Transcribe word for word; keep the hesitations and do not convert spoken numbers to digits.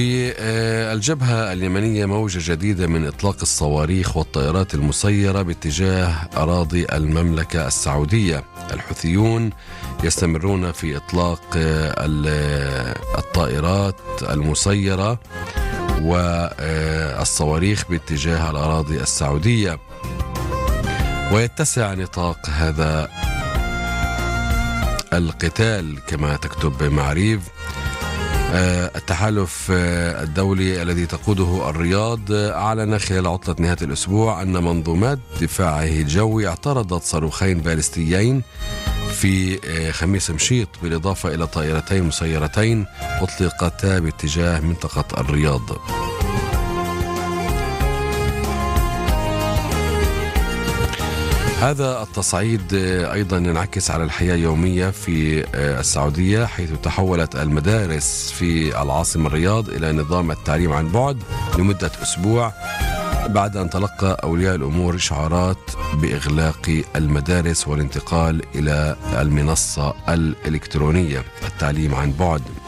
في الجبهة اليمنية موجة جديدة من إطلاق الصواريخ والطائرات المسيرة باتجاه أراضي المملكة السعودية. الحوثيون يستمرون في إطلاق الطائرات المسيرة والصواريخ باتجاه الأراضي السعودية، ويتسع نطاق هذا القتال كما تكتب معريف. التحالف الدولي الذي تقوده الرياض أعلن خلال عطلة نهاية الأسبوع أن منظومات دفاعه الجوي اعترضت صاروخين باليستيين في خميس مشيط، بالإضافة إلى طائرتين مسيرتين أطلقتا باتجاه منطقة الرياض. هذا التصعيد أيضا ينعكس على الحياة اليومية في السعودية، حيث تحولت المدارس في العاصمة الرياض إلى نظام التعليم عن بعد لمدة أسبوع، بعد أن تلقى أولياء الأمور إشعارات بإغلاق المدارس والانتقال إلى المنصة الإلكترونية التعليم عن بعد.